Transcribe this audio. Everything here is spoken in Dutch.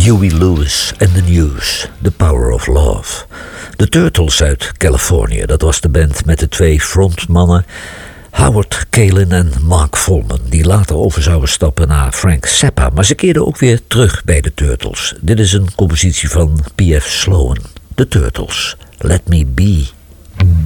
Huey Lewis en The News, The Power of Love. De Turtles uit Californië, dat was de band met de twee frontmannen Howard Kaylan en Mark Volman, die later over zouden stappen naar Frank Zappa, maar ze keerden ook weer terug bij de Turtles. Dit is een compositie van P.F. Sloan, The Turtles, Let Me Be.